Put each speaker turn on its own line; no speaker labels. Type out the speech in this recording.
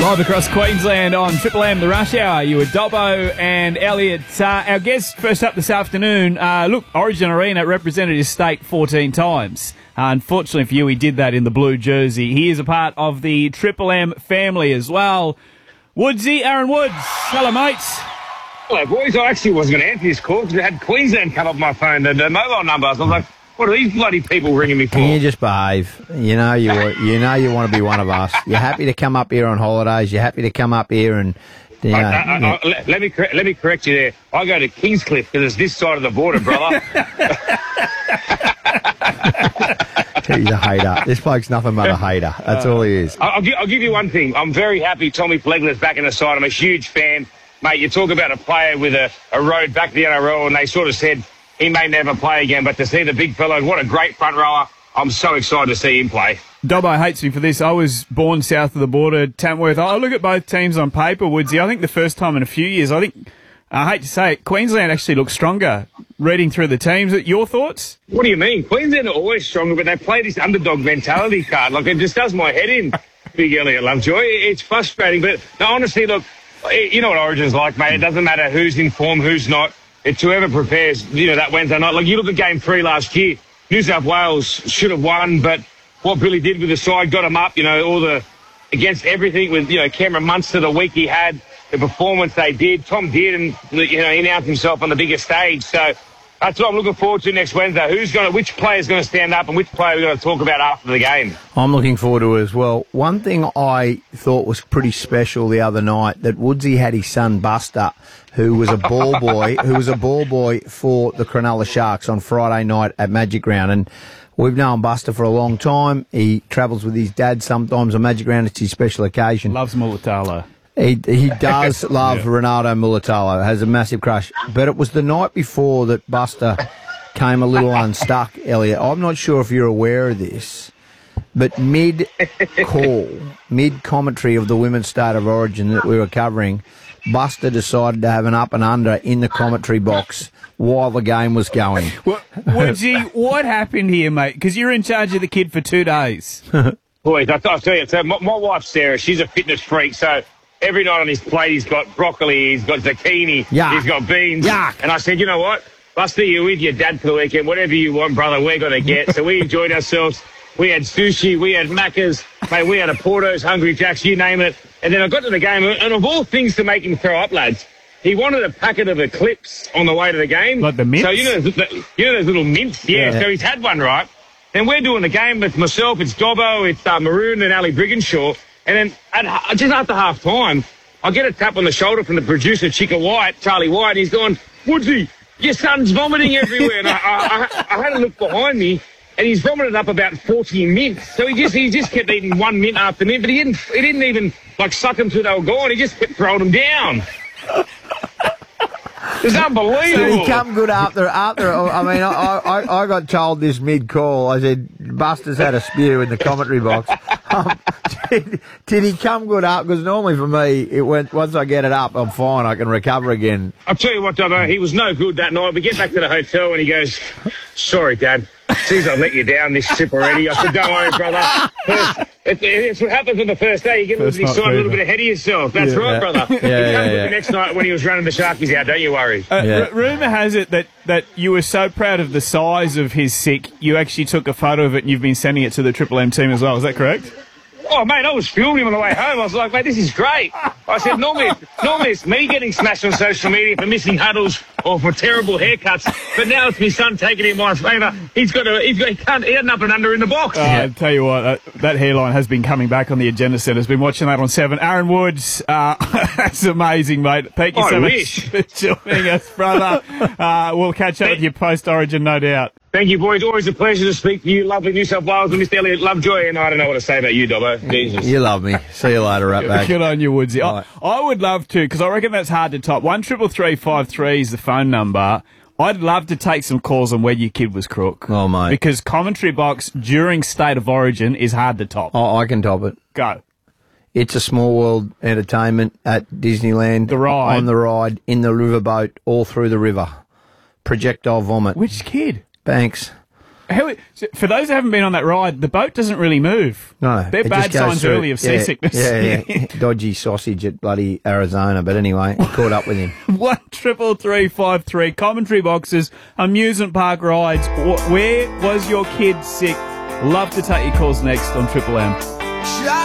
Live across Queensland on Triple M, the Rush Hour. You were Dobbo and Elliot. Our guest first up this afternoon, look, Origin Arena represented his state 14 times. Unfortunately for you, he did that in the blue jersey. He is a part of the Triple M family as well. Woodsy, Aaron Woods. Hello, mates.
Hello, boys. I actually wasn't going to answer this call because it had Queensland come off my phone, the mobile number. I was like, what are these bloody people ringing me for?
Can you just behave? You know you want to be one of us. You're happy to come up here on holidays. You're happy to come up here and...
Let me correct you there. I go to Kingscliff because it's this side of the border, brother.
He's a hater. This bloke's nothing but a hater. That's all he is.
I'll give you one thing. I'm very happy Tommy Flegler's back in the side. I'm a huge fan. Mate, you talk about a player with a road back to the NRL, and they sort of said he may never play again, but to see the big fellow, what a great front rower. I'm so excited to see him play.
Dobbo hates me for this. I was born south of the border, Tamworth. I look at both teams on paper, Woodsy. I think the first time in a few years, I hate to say it, Queensland actually looks stronger reading through the teams. Your thoughts?
What do you mean? Queensland are always stronger, but they play this underdog mentality card. Like, it just does my head in, Big Elliot Lovejoy. It's frustrating, but no, honestly, look, you know what Origin's like, mate. It doesn't matter who's in form, who's not. It's whoever prepares, that Wednesday night. Like, you look at Game 3 last year, New South Wales should have won, but what Billy did with the side got him up, against everything with, Cameron Munster, the week he had, the performance they did. Tom Dearden, he announced himself on the biggest stage. So that's what I'm looking forward to next Wednesday. Which player's going to stand up and which player we're going to talk about after the game.
I'm looking forward to it as well. One thing I thought was pretty special the other night, that Woodsy had his son Buster, who was a ball boy, for the Cronulla Sharks on Friday night at Magic Round. And we've known Buster for a long time. He travels with his dad sometimes on Magic Round. It's his special occasion.
Loves Mulatalo.
He does love Renato Mulatalo, has a massive crush. But it was the night before that Buster came a little unstuck, Elliot. I'm not sure if you're aware of this, but mid-commentary of the Women's State of Origin that we were covering, Buster decided to have an up and under in the commentary box while the game was going.
Well, Woodsy, what happened here, mate? Because you're in charge of the kid for 2 days.
Boys, I'll tell you, so my wife, Sarah, she's a fitness freak, so every night on his plate he's got broccoli, he's got zucchini, He's got beans.
Yuck.
And I said, you know what? Buster, you're with your dad for the weekend. Whatever you want, brother, we're going to get. So we enjoyed ourselves. We had sushi, we had Macca's, mate, we had a Porto's, Hungry Jack's, you name it. And then I got to the game, and of all things to make him throw up, lads, he wanted a packet of Eclipse on the way to the game.
Like the mints?
So you know those little mints? Yeah, so he's had one, right? Then we're doing the game with myself, it's Dobbo, it's Maroon and Ali Brigginshaw. And then just after half time, I get a tap on the shoulder from the producer, Charlie White, and he's going, Woodsy, your son's vomiting everywhere. And I had to look behind me, and he's vomited up about 40 mints. So he just kept eating one mint after mint, but he didn't even suck them till they were gone. He just kept throwing them down. It's unbelievable.
Did he come good after? I mean, I got told this mid-call. I said, Buster's had a spew in the commentary box. Did he come good up? Because normally for me, it went, once I get it up, I'm fine. I can recover again.
I'll tell you what, Dobbo, he was no good that night. We get back to the hotel and he goes, sorry, Dad. Geez, I let you down this trip already. I said, don't worry, brother. It's what happens on the first day. You get a little bit ahead of yourself. That's right, brother. The next night when he was running the Sharkies out, don't you worry.
Rumour has it that you were so proud of the size of his sick, you actually took a photo of it and you've been sending it to the Triple M team as well. Is that correct?
Oh, mate, I was filming him on the way home. I was like, mate, this is great. I said, normally it's me getting smashed on social media for missing huddles or for terrible haircuts, but now it's my son taking it in my favour. He had an up and under in the box.
I tell you what, that hairline has been coming back on the Agenda Centre. Has been watching that on 7. Aaron Woods, that's amazing, mate. Thank you so much for joining us, brother. We'll catch up with you post-Origin, no doubt.
Thank you, boys. Always a pleasure to speak to you, lovely New South Wales and Mr. Elliot Lovejoy. And I don't know what to say about you, Dobbo. Jesus.
You love me. See you later, Ratbag.
Good on you, Woodsy. I would love to, because I reckon that's hard to top. 133353 is the phone number. I'd love to take some calls on where your kid was crook.
Oh, mate.
Because commentary box during State of Origin is hard to top.
Oh, I can top it.
Go.
It's a Small World entertainment at Disneyland.
The ride.
On the ride, in the riverboat, all through the river. Projectile vomit.
Which kid?
Banks.
For those who haven't been on that ride, the boat doesn't really move.
No.
They're
it
bad
just goes
signs
through-
early of seasickness.
Yeah. Dodgy sausage at bloody Arizona. But anyway, I caught up with him.
13353 commentary boxes, amusement park rides. Where was your kid sick? Love to take your calls next on Triple M.